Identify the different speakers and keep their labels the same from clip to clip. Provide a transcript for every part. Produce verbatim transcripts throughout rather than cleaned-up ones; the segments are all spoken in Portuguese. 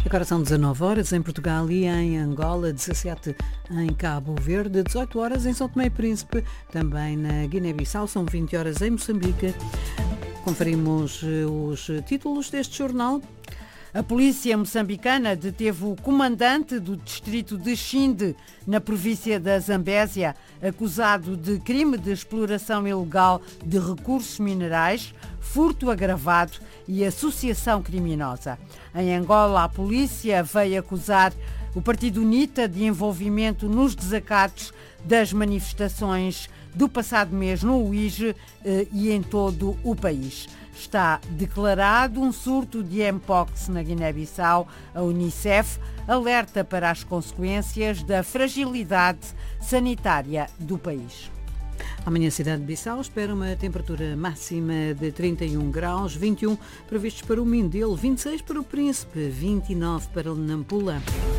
Speaker 1: Agora são dezanove horas em Portugal e em Angola, dezassete em Cabo Verde, dezoito horas em São Tomé e Príncipe, também na Guiné-Bissau, são vinte horas em Moçambique. Conferimos os títulos deste jornal.
Speaker 2: A polícia moçambicana deteve o comandante do distrito de Xinde, na província da Zambésia, acusado de crime de exploração ilegal de recursos minerais, furto agravado e associação criminosa. Em Angola, a polícia veio acusar o Partido UNITA de envolvimento nos desacatos das manifestações do passado mês no Uíge eh, e em todo o país. Está declarado um surto de Mpox na Guiné-Bissau. A Unicef alerta para as consequências da fragilidade sanitária do país.
Speaker 1: Amanhã a cidade de Bissau espera uma temperatura máxima de trinta e um graus, vinte e um previstos para o Mindelo, vinte e seis para o Príncipe, vinte e nove para o Nampula.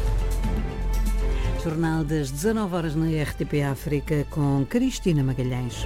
Speaker 1: Jornal das dezanove horas na R T P África com Cristina Magalhães.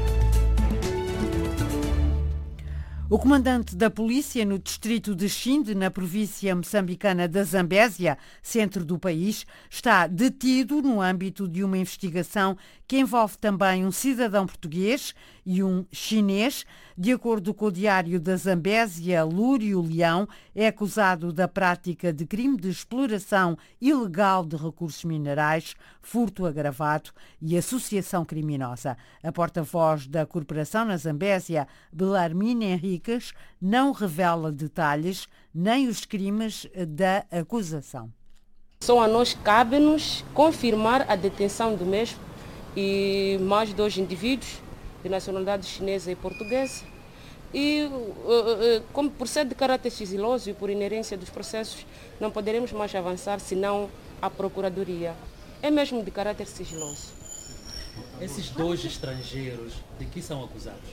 Speaker 2: O comandante da polícia no distrito de Xinde, na província moçambicana da Zambésia, centro do país, está detido no âmbito de uma investigação que envolve também um cidadão português e um chinês. De acordo com o Diário da Zambésia, Lúrio Leão é acusado da prática de crime de exploração ilegal de recursos minerais, furto agravado e associação criminosa. A porta-voz da corporação na Zambésia, Belarmine Henriques, não revela detalhes nem os crimes da acusação.
Speaker 3: Só a nós cabe-nos confirmar a detenção do mesmo e mais dois indivíduos de nacionalidade chinesa e portuguesa. E, como por ser de caráter sigiloso e por inerência dos processos, não poderemos mais avançar senão a Procuradoria. É mesmo de caráter sigiloso.
Speaker 4: Esses dois estrangeiros, de que são acusados?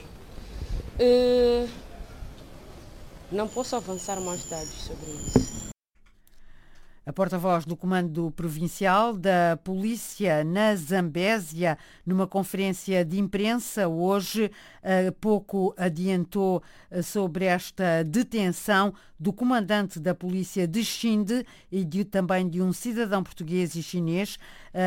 Speaker 3: Uh, não posso avançar mais dados sobre isso.
Speaker 2: A porta-voz do Comando Provincial da Polícia na Zambésia, numa conferência de imprensa hoje, pouco adiantou sobre esta detenção do comandante da Polícia de Xinde e de, também de um cidadão português e chinês.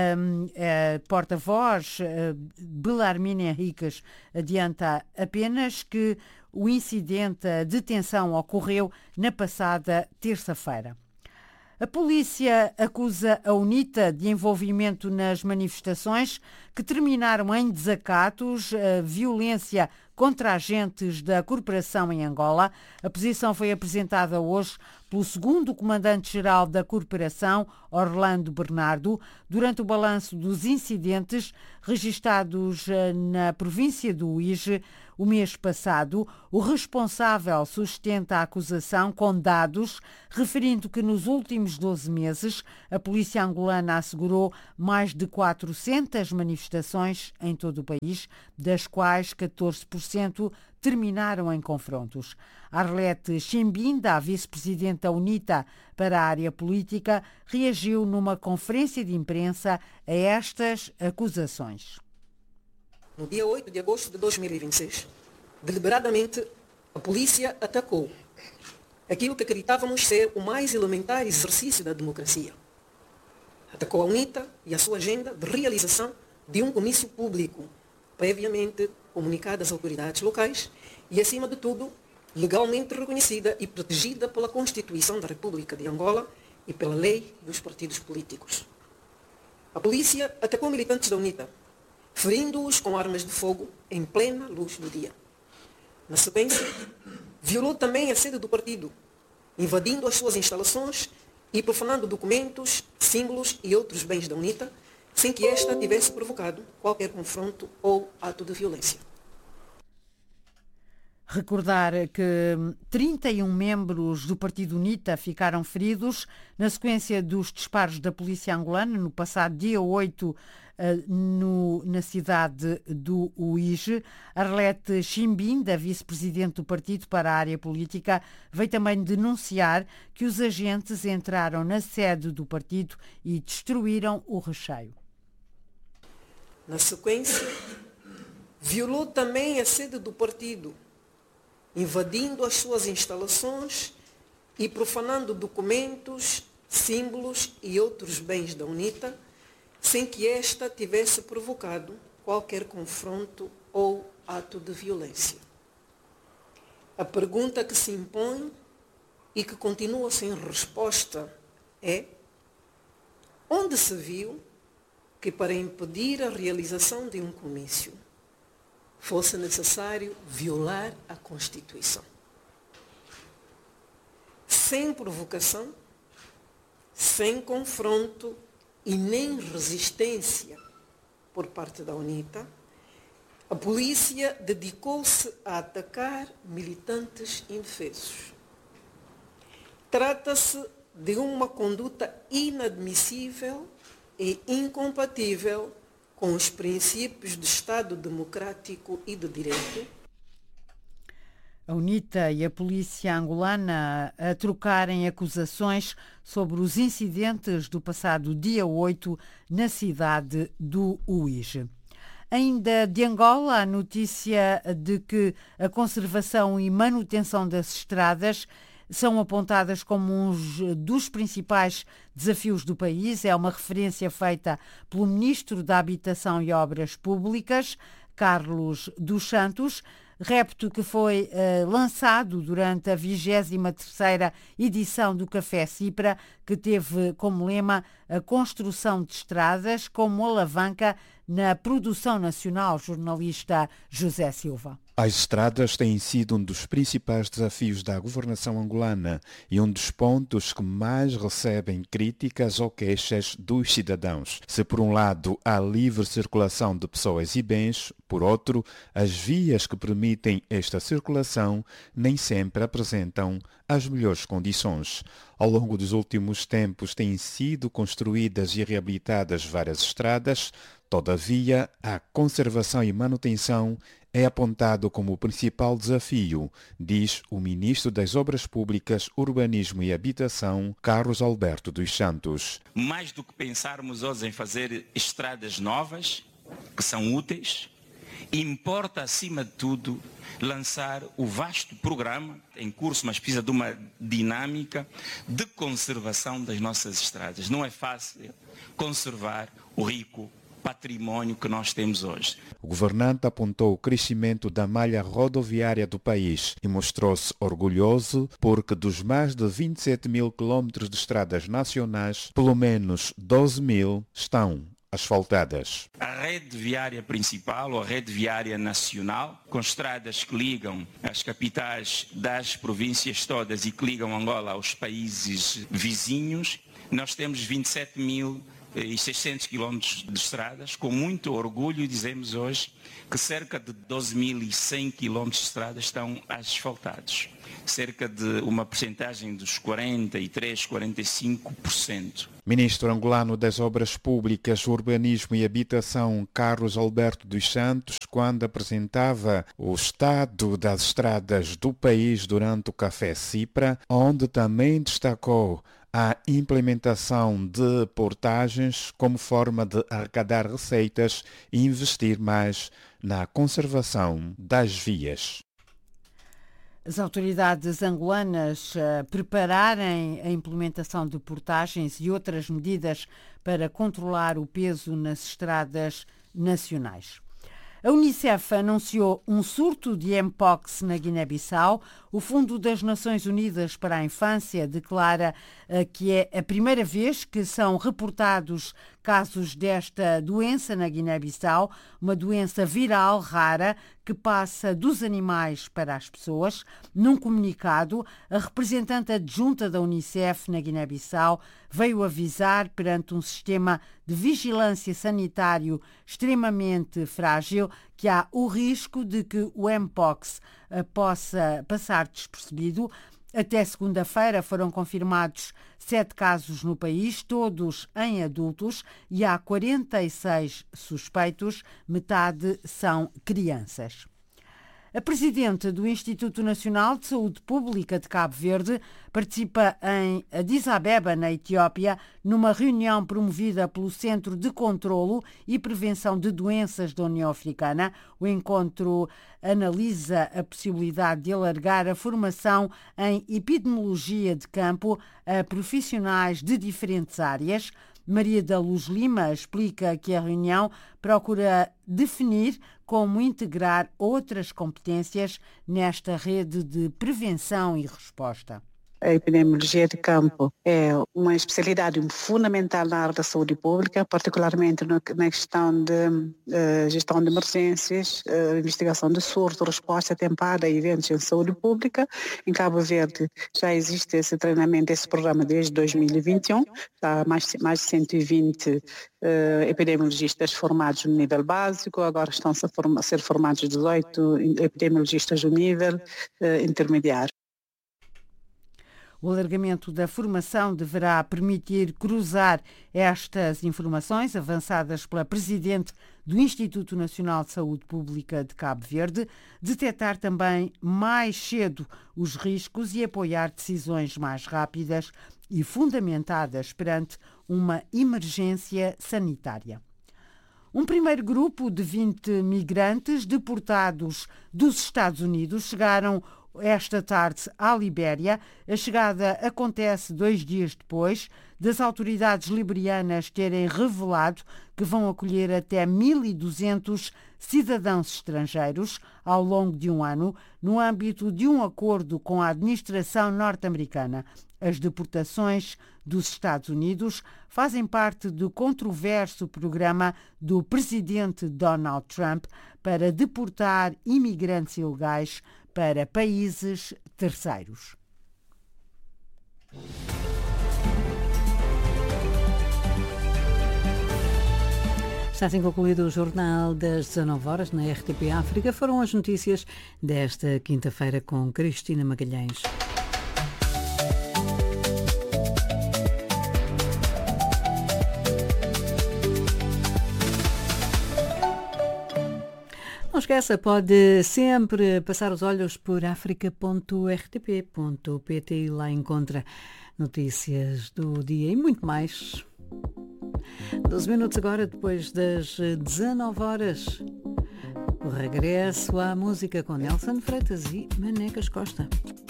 Speaker 2: A porta-voz, Belarmine Henriques, adianta apenas que o incidente, a detenção, ocorreu na passada terça-feira. A polícia acusa a UNITA de envolvimento nas manifestações que terminaram em desacatos, violência contra agentes da corporação em Angola. A posição foi apresentada hoje pelo segundo comandante-geral da corporação, Orlando Bernardo, durante o balanço dos incidentes registados na província do Uíge o mês passado. O responsável sustenta a acusação com dados, referindo que nos últimos doze meses a polícia angolana assegurou mais de quatrocentas manifestações em todo o país, das quais catorze por cento terminaram em confrontos. Arlete Chimbinda, a vice-presidente da UNITA para a área política, reagiu numa conferência de imprensa a estas acusações.
Speaker 5: No dia oito de agosto de dois mil e vinte e seis, deliberadamente, a polícia atacou aquilo que acreditávamos ser o mais elementar exercício da democracia. Atacou a UNITA e a sua agenda de realização de um comício público, previamente comunicado às autoridades locais e, acima de tudo, legalmente reconhecida e protegida pela Constituição da República de Angola e pela lei dos partidos políticos. A polícia atacou militantes da UNITA, ferindo-os com armas de fogo em plena luz do dia. Na sequência, violou também a sede do partido, invadindo as suas instalações e profanando documentos, símbolos e outros bens da UNITA, sem que esta tivesse provocado qualquer confronto ou ato de violência.
Speaker 2: Recordar que trinta e um membros do Partido UNITA ficaram feridos na sequência dos disparos da polícia angolana no passado dia oito no, na cidade do Uíge. Arlete Chimbinda, vice-presidente do partido para a área política, veio também denunciar que os agentes entraram na sede do partido e destruíram o recheio.
Speaker 5: Na sequência, violou também a sede do partido, invadindo as suas instalações e profanando documentos, símbolos e outros bens da UNITA, sem que esta tivesse provocado qualquer confronto ou ato de violência. A pergunta que se impõe e que continua sem resposta é: onde se viu que para impedir a realização de um comício fosse necessário violar a Constituição? Sem provocação, sem confronto e nem resistência por parte da UNITA, a polícia dedicou-se a atacar militantes indefesos. Trata-se de uma conduta inadmissível e incompatível com os princípios de Estado democrático e de direito.
Speaker 2: A UNITA e a polícia angolana a trocarem acusações sobre os incidentes do passado dia oito na cidade do Uíge. Ainda de Angola, a notícia de que a conservação e manutenção das estradas são apontadas como um dos principais desafios do país. É uma referência feita pelo Ministro da Habitação e Obras Públicas, Carlos dos Santos, repto que foi uh, lançado durante a vigésima terceira edição do Café Cipra, que teve como lema a construção de estradas como alavanca na produção nacional. Jornalista José Silva.
Speaker 6: As estradas têm sido um dos principais desafios da governação angolana e um dos pontos que mais recebem críticas ou queixas dos cidadãos. Se por um lado há livre circulação de pessoas e bens, por outro, as vias que permitem esta circulação nem sempre apresentam as melhores condições. Ao longo dos últimos tempos têm sido construídas e reabilitadas várias estradas. Todavia, a conservação e manutenção é apontado como o principal desafio, diz o Ministro das Obras Públicas, Urbanismo e Habitação, Carlos Alberto dos Santos.
Speaker 7: Mais do que pensarmos hoje em fazer estradas novas, que são úteis, importa, acima de tudo, lançar o vasto programa em curso, mas precisa de uma dinâmica de conservação das nossas estradas. Não é fácil conservar o rico património que nós temos hoje.
Speaker 6: O governante apontou o crescimento da malha rodoviária do país e mostrou-se orgulhoso porque dos mais de vinte e sete mil quilómetros de estradas nacionais, pelo menos doze mil estão asfaltadas.
Speaker 7: A rede viária principal, ou a rede viária nacional, com estradas que ligam as capitais das províncias todas e que ligam Angola aos países vizinhos, nós temos vinte e sete mil e seiscentos quilómetros de estradas. Com muito orgulho dizemos hoje que cerca de doze mil e cem quilómetros de estradas estão asfaltados. Cerca de uma percentagem dos quarenta e três, quarenta e cinco por cento.
Speaker 6: Ministro angolano das Obras Públicas, Urbanismo e Habitação, Carlos Alberto dos Santos, quando apresentava o estado das estradas do país durante o Café Cipra, onde também destacou a implementação de portagens como forma de arrecadar receitas e investir mais na conservação das vias.
Speaker 2: As autoridades angolanas uh, prepararem a implementação de portagens e outras medidas para controlar o peso nas estradas nacionais. A Unicef anunciou um surto de Mpox na Guiné-Bissau. O Fundo das Nações Unidas para a Infância declara uh, que é a primeira vez que são reportados casos desta doença na Guiné-Bissau, uma doença viral rara que passa dos animais para as pessoas. Num comunicado, a representante adjunta da Unicef na Guiné-Bissau veio avisar, perante um sistema de vigilância sanitário extremamente frágil, que há o risco de que o Mpox uh, possa passar despercebido. Até segunda-feira foram confirmados sete casos no país, todos em adultos, e há quarenta e seis suspeitos, metade são crianças. A presidente do Instituto Nacional de Saúde Pública de Cabo Verde participa em Addis Abeba, na Etiópia, numa reunião promovida pelo Centro de Controlo e Prevenção de Doenças da União Africana. O encontro analisa a possibilidade de alargar a formação em epidemiologia de campo a profissionais de diferentes áreas. Maria da Luz Lima explica que a reunião procura definir como integrar outras competências nesta rede de prevenção e resposta.
Speaker 8: A epidemiologia de campo é uma especialidade fundamental na área da saúde pública, particularmente na questão de uh, gestão de emergências, uh, investigação de surto, resposta atempada a eventos em saúde pública. Em Cabo Verde já existe esse treinamento, esse programa desde dois mil e vinte e um, há mais, mais de cento e vinte uh, epidemiologistas formados no nível básico, agora estão a, forma, a ser formados dezoito epidemiologistas no nível uh, intermediário.
Speaker 2: O alargamento da formação deverá permitir cruzar estas informações avançadas pela Presidente do Instituto Nacional de Saúde Pública de Cabo Verde, detectar também mais cedo os riscos e apoiar decisões mais rápidas e fundamentadas perante uma emergência sanitária. Um primeiro grupo de vinte migrantes deportados dos Estados Unidos chegaram esta tarde à Libéria. A chegada acontece dois dias depois das autoridades liberianas terem revelado que vão acolher até mil e duzentos cidadãos estrangeiros ao longo de um ano, no âmbito de um acordo com a administração norte-americana. As deportações dos Estados Unidos fazem parte do controverso programa do presidente Donald Trump para deportar imigrantes ilegais para países terceiros.
Speaker 1: Está assim concluído o Jornal das dezanove horas na R T P África. Foram as notícias desta quinta-feira com Cristina Magalhães. Não esqueça, pode sempre passar os olhos por africa ponto r t p ponto p t e lá encontra notícias do dia e muito mais. doze minutos agora depois das dezanove horas. O regresso à música com Nelson Freitas e Manecas Costa.